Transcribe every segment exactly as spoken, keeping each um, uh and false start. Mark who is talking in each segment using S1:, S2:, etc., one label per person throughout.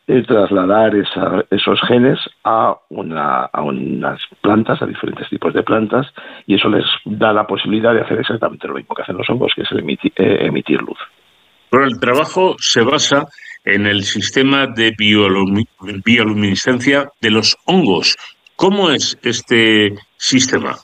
S1: es trasladar esa, esos genes a, una, a unas plantas, a diferentes tipos de plantas, y eso les da la posibilidad de hacer exactamente lo mismo que hacen los hongos, que es el emitir, eh, emitir luz.
S2: Pero el trabajo se basa en el sistema de biolumi- bioluminiscencia de los hongos. ¿Cómo es este sistema?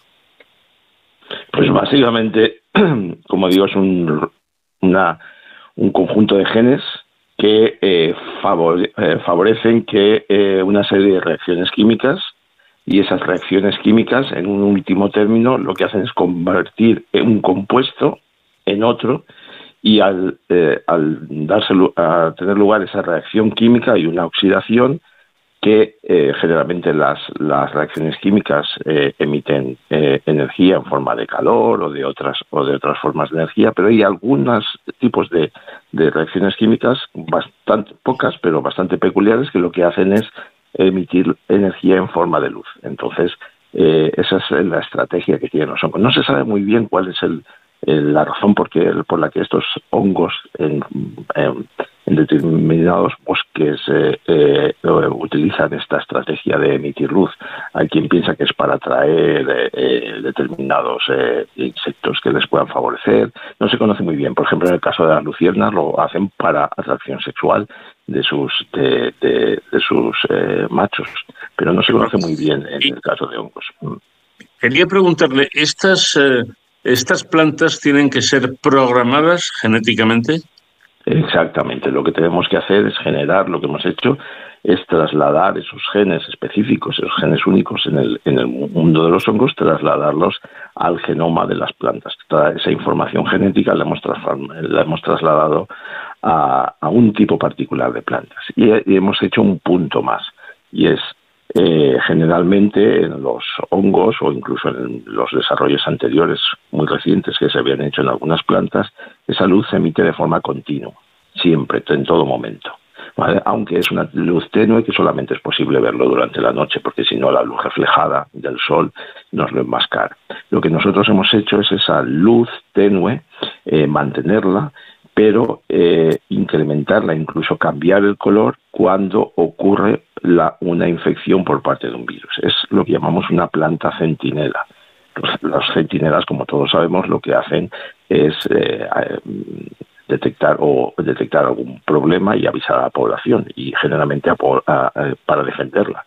S1: Pues básicamente, como digo, es un, una, un conjunto de genes que eh, favore, eh, favorecen que eh, una serie de reacciones químicas, y esas reacciones químicas, en un último término, lo que hacen es convertir un compuesto en otro, y al, eh, al darse, a tener lugar esa reacción química y una oxidación, que eh, generalmente las, las reacciones químicas eh, emiten eh, energía en forma de calor o de otras o de otras formas de energía, pero hay algunos tipos de, de reacciones químicas, bastante pocas, pero bastante peculiares, que lo que hacen es emitir energía en forma de luz. Entonces, eh, esa es la estrategia que tienen los hongos. No se sabe muy bien cuál es el, el, la razón por, que, por la que estos hongos en, en, en determinados bosques eh, eh, utilizan esta estrategia de emitir luz. Hay quien piensa que es para atraer eh, eh, determinados eh, insectos que les puedan favorecer. No se conoce muy bien. Por ejemplo, en el caso de las luciernas lo hacen para atracción sexual de sus de, de, de sus eh, machos, pero no se conoce muy bien en el caso de hongos.
S2: Quería preguntarle, ¿estas, eh, estas plantas tienen que ser programadas genéticamente?
S1: Exactamente, lo que tenemos que hacer es generar, lo que hemos hecho es trasladar esos genes específicos, esos genes únicos en el, en el mundo de los hongos, trasladarlos al genoma de las plantas. Toda esa información genética la hemos, la hemos trasladado a, a un tipo particular de plantas. Y, y hemos hecho un punto más, y es eh, generalmente en los hongos, o incluso en los desarrollos anteriores muy recientes que se habían hecho en algunas plantas, esa luz se emite de forma continua, siempre, en todo momento, ¿vale? Aunque es una luz tenue que solamente es posible verlo durante la noche, porque si no la luz reflejada del sol nos lo enmascara. Lo que nosotros hemos hecho es esa luz tenue, eh, mantenerla, pero eh, incrementarla, incluso cambiar el color cuando ocurre la, una infección por parte de un virus. Es lo que llamamos una planta centinela. Los, las centinelas, como todos sabemos, lo que hacen es eh, detectar o detectar algún problema y avisar a la población, y generalmente a, a, a, para defenderla.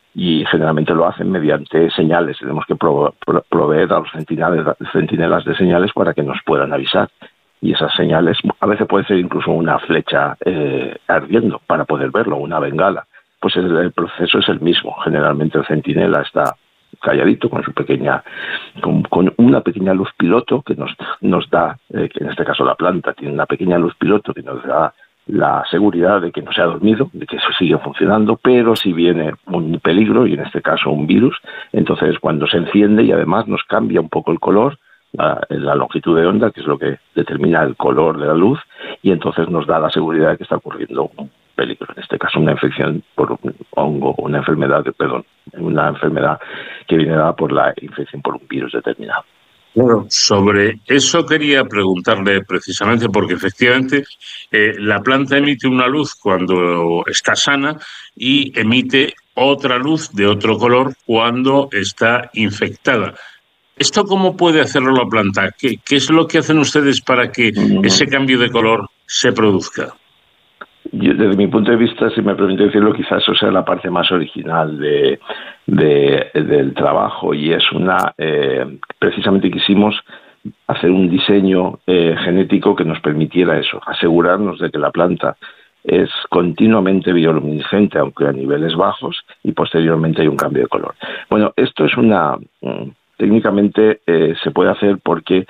S1: Y generalmente lo hacen mediante señales. Tenemos que pro, pro, proveer a los centinelas, centinelas de señales para que nos puedan avisar. Y esas señales a veces puede ser incluso una flecha eh, ardiendo para poder verlo, una bengala. Pues el, el proceso es el mismo. Generalmente el centinela está calladito con su pequeña, con, con una pequeña luz piloto que nos, nos da, eh, que en este caso la planta tiene una pequeña luz piloto que nos da la seguridad de que no se ha dormido, de que eso sigue funcionando, pero si viene un peligro, y en este caso un virus, entonces cuando se enciende y además nos cambia un poco el color, La, la longitud de onda, que es lo que determina el color de la luz, y entonces nos da la seguridad de que está ocurriendo un peligro, en este caso una infección por un hongo, una enfermedad, perdón, una enfermedad que viene dada por la infección por un virus determinado.
S2: Bueno, sobre eso quería preguntarle precisamente, porque efectivamente eh, la planta emite una luz cuando está sana y emite otra luz de otro color cuando está infectada. ¿Esto cómo puede hacerlo la planta? ¿Qué, qué es lo que hacen ustedes para que ese cambio de color se produzca?
S1: Yo, desde mi punto de vista, si me permite decirlo, quizás eso sea la parte más original de, de, del trabajo, y es una, eh, precisamente quisimos hacer un diseño eh, genético que nos permitiera eso, asegurarnos de que la planta es continuamente bioluminiscente, aunque a niveles bajos, y posteriormente hay un cambio de color. Bueno, esto es una... Técnicamente eh, se puede hacer porque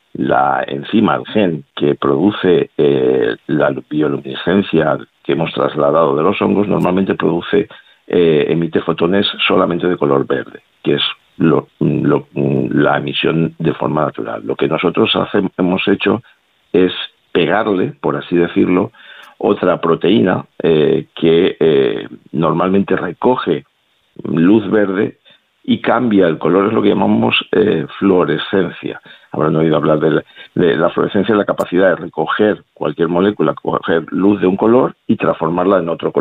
S1: la enzima, el gen que produce eh, la bioluminiscencia que hemos trasladado de los hongos, normalmente produce, eh, emite fotones solamente de color verde, que es lo, lo, la emisión de forma natural. Lo que nosotros hace, hemos hecho es pegarle, por así decirlo, otra proteína eh, que eh, normalmente recoge luz verde y cambia el color, es lo que llamamos eh, fluorescencia. Habrán oído hablar de la, de la fluorescencia, la capacidad de recoger cualquier molécula, coger luz de un color y transformarla en otro color.